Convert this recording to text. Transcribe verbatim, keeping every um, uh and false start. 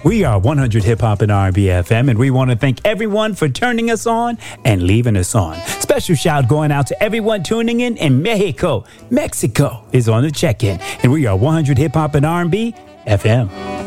We are one hundred Hip Hop and R and B F M, and we want to thank everyone for turning us on and leaving us on. Special shout going out to everyone tuning in in Mexico. Mexico is on the check-in, and we are one hundred Hip Hop and R and B F M.